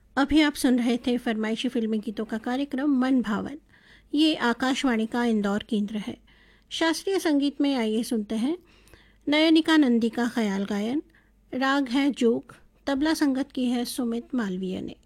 अभी आप सुन रहे थे फरमाइशी फिल्मी गीतों का कार्यक्रम मन भावन। ये आकाशवाणी का इंदौर केंद्र है। शास्त्रीय संगीत में आइए सुनते हैं नयनिका नंदी का ख्याल गायन। राग है जोग, तबला संगत की है सुमित मालवीय ने।